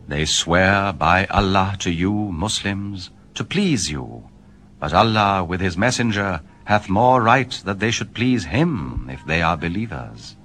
They swear by Allah to you, Muslims, to please you. But Allah with His Messenger hath more right that they should please Him if they are believers.